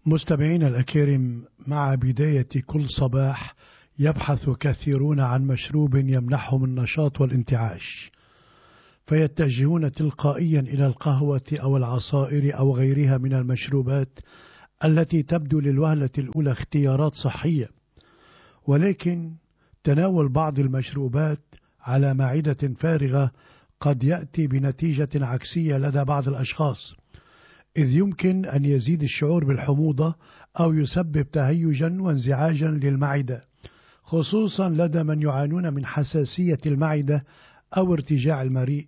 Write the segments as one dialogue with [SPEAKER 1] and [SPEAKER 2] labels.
[SPEAKER 1] مستمعين الأكارم، مع بداية كل صباح يبحث كثيرون عن مشروب يمنحهم النشاط والانتعاش، فيتجهون تلقائيا إلى القهوة أو العصائر أو غيرها من المشروبات التي تبدو للوهلة الأولى اختيارات صحية، ولكن تناول بعض المشروبات على معدة فارغة قد يأتي بنتيجة عكسية لدى بعض الأشخاص، إذ يمكن أن يزيد الشعور بالحموضة أو يسبب تهيجا وانزعاجا للمعدة، خصوصا لدى من يعانون من حساسية المعدة أو ارتجاع المريء.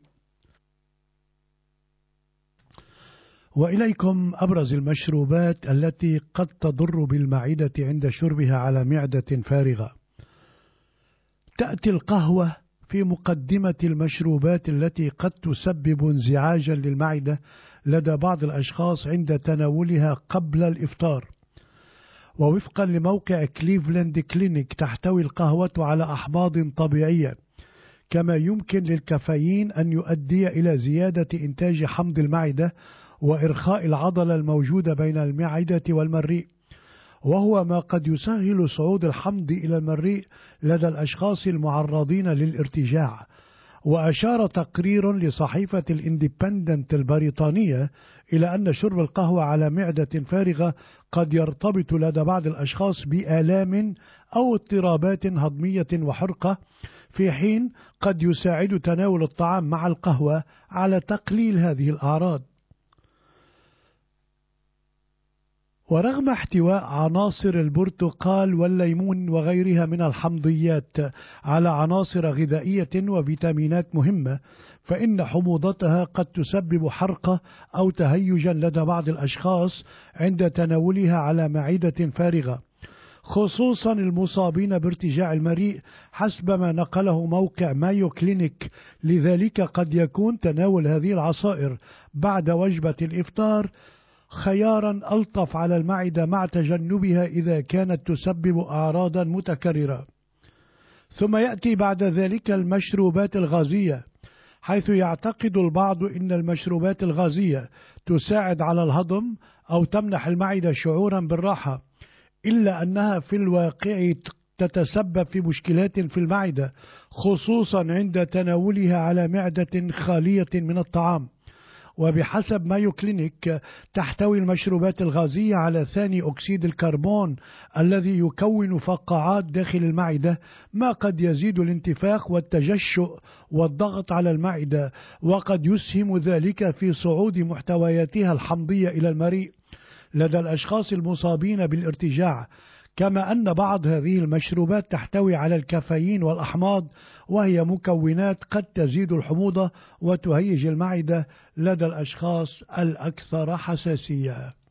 [SPEAKER 1] وإليكم أبرز المشروبات التي قد تضر بالمعدة عند شربها على معدة فارغة. تأتي القهوة في مقدمة المشروبات التي قد تسبب انزعاجا للمعدة لدى بعض الأشخاص عند تناولها قبل الإفطار. ووفقا لموقع كليفلاند كلينيك تحتوي القهوة على أحماض طبيعية، كما يمكن للكافيين أن يؤدي إلى زيادة إنتاج حمض المعدة وإرخاء العضلة الموجودة بين المعدة والمريء، وهو ما قد يسهل صعود الحمض إلى المريء لدى الأشخاص المعرضين للارتجاع. وأشار تقرير لصحيفة الاندبندنت البريطانية إلى أن شرب القهوة على معدة فارغة قد يرتبط لدى بعض الأشخاص بآلام أو اضطرابات هضمية وحرقة، في حين قد يساعد تناول الطعام مع القهوة على تقليل هذه الأعراض. ورغم احتواء عناصر البرتقال والليمون وغيرها من الحمضيات على عناصر غذائية وفيتامينات مهمة، فإن حموضتها قد تسبب حرقة أو تهيجا لدى بعض الأشخاص عند تناولها على معدة فارغة، خصوصا المصابين بارتجاع المريء حسب ما نقله موقع مايو كلينيك. لذلك قد يكون تناول هذه العصائر بعد وجبة الإفطار خيارا ألطف على المعدة، مع تجنبها إذا كانت تسبب أعراضا متكررة. ثم يأتي بعد ذلك المشروبات الغازية، حيث يعتقد البعض أن المشروبات الغازية تساعد على الهضم أو تمنح المعدة شعورا بالراحة، إلا أنها في الواقع تتسبب في مشكلات في المعدة، خصوصا عند تناولها على معدة خالية من الطعام. وبحسب مايو كلينيك تحتوي المشروبات الغازية على ثاني أكسيد الكربون الذي يكون فقاعات داخل المعدة، ما قد يزيد الانتفاخ والتجشؤ والضغط على المعدة، وقد يسهم ذلك في صعود محتوياتها الحمضية إلى المريء لدى الأشخاص المصابين بالارتجاع. كما أن بعض هذه المشروبات تحتوي على الكافيين والأحماض، وهي مكونات قد تزيد الحموضة وتهيج المعدة لدى الأشخاص الأكثر حساسية.